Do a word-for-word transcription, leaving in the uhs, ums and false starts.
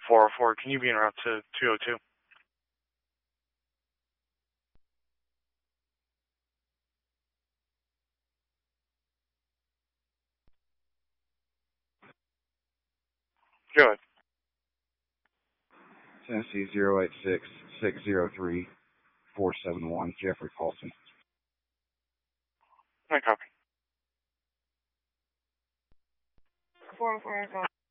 four oh four, can you be en route to two oh two? Go ahead. Tennessee zero eight six six zero three four seven one, Jeffrey Paulson. I copy. four oh four is on.